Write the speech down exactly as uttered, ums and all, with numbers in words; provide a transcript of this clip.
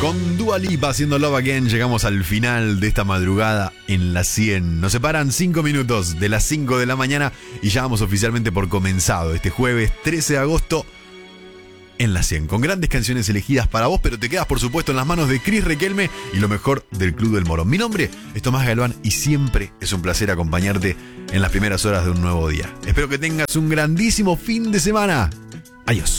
Con Dua Lipa haciendo Love Again llegamos al final de esta madrugada en la cien. Nos separan cinco minutos de las cinco de la mañana y ya vamos oficialmente por comenzado este jueves trece de agosto en la cien. Con grandes canciones elegidas para vos, pero te quedas por supuesto en las manos de Cris Requelme y lo mejor del Club del Morón. Mi nombre es Tomás Galván y siempre es un placer acompañarte en las primeras horas de un nuevo día. Espero que tengas un grandísimo fin de semana. Adiós.